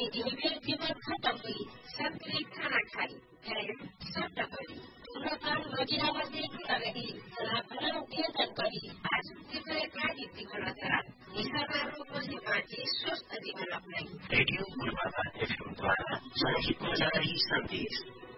अनि ढिबेर जीवन खत्म हुई सन्तुलित खाना खाई व्यायाम शब्द गरी धूम्रपान मदिरामदेखि लगेर लाभना उपयोजन गरी आज जीवनका जीवनका निशामा रोगपछि बाँची स्वस्थ जीवन अपनाई। रेडियो पूर्वाधार एफएमद्वारा सामाजिक जानकारी सन्देश